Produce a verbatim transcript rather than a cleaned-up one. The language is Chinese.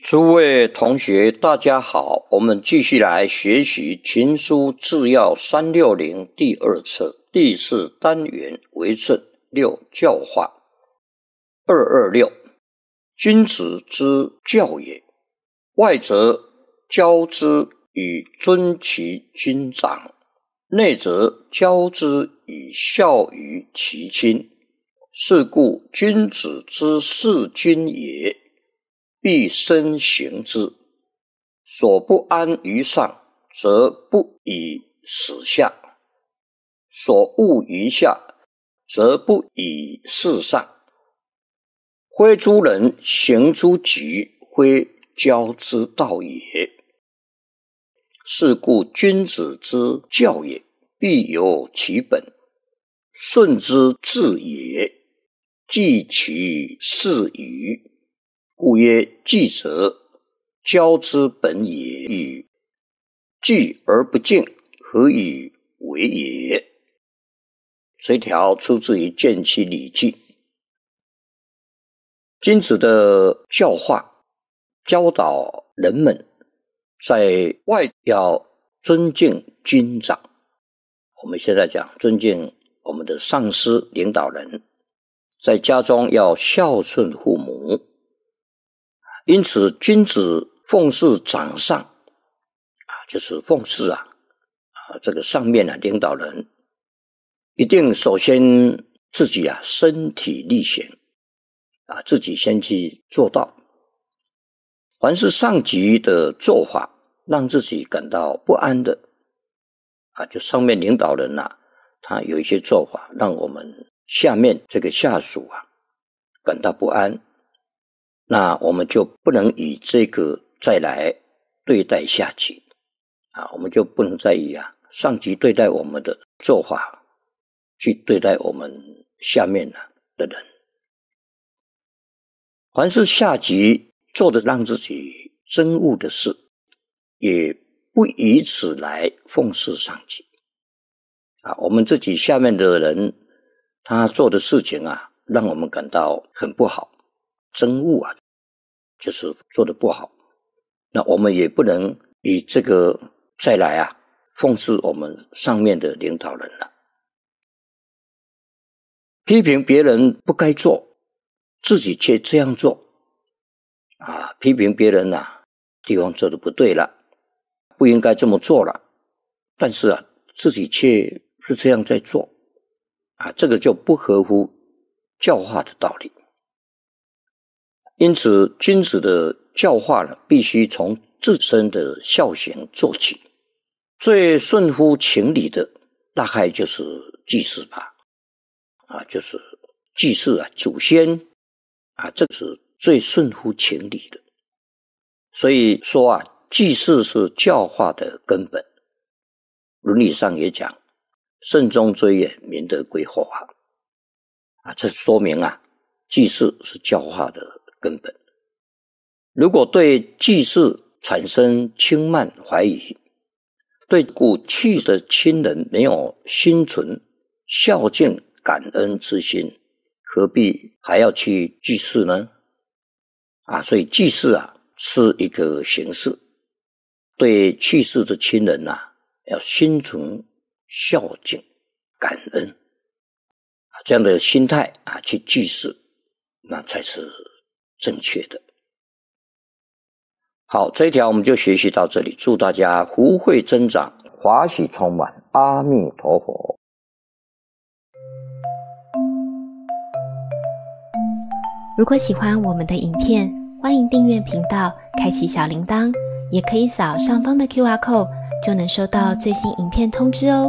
诸位同学大家好，我们继续来学习群书治要三六零第二册第四单元为顺六教化。二二六君子之教也，外则教之以尊其君长，内则教之以孝于其亲。是故君子之事君也，必身行之。所不安于上，则不以始下；所恶于下，则不以事上。非诸人，行诸己，非教之道也。是故君子之教也，必有其本，顺之至也，继其事矣。故曰：继者，教之本也与？继而不敬，何以为也？这条出自于《荐其礼记》。君子的教化，教导人们在外要尊敬君长。我们现在讲尊敬我们的上司领导人，在家中要孝顺父母。因此君子奉事长上啊，就是奉事啊啊这个上面啊领导人一定首先自己啊身体力行啊，自己先去做到。凡是上级的做法让自己感到不安的啊，就上面领导人啊，他有一些做法让我们下面这个下属啊感到不安，那我们就不能以这个再来对待下级啊，我们就不能再以啊上级对待我们的做法去对待我们下面的人。凡是下级做的让自己憎恶的事，也不以此来奉事上级啊。我们自己下面的人他做的事情啊，让我们感到很不好，憎恶啊，就是做得不好。那我们也不能以这个再来啊奉事我们上面的领导人了。批评别人不该做，自己却这样做啊，批评别人啊地方做得不对了，不应该这么做了，但是啊自己却是这样在做啊，这个就不合乎教化的道理。因此君子的教化呢，必须从自身的孝行做起。最顺乎情理的大概就是祭祀吧啊，就是祭祀啊祖先啊，这是最顺乎情理的。所以说啊，祭祀是教化的根本。伦理上也讲，慎终追远，民德归厚啊啊，这说明啊祭祀是教化的根本。如果对祭祀产生轻慢怀疑，对故去的亲人没有心存孝敬感恩之心，何必还要去祭祀呢？啊，所以祭祀啊是一个形式，对去世的亲人啊要心存孝敬感恩啊，这样的心态啊去祭祀，那才是正确的。好，这一条我们就学习到这里，祝大家福慧增长，华喜充满，阿弥陀佛。 如果喜欢我们的影片，欢迎订阅频道，开启小铃铛，也可以扫上方的 Q R code， 就能收到最新影片通知哦。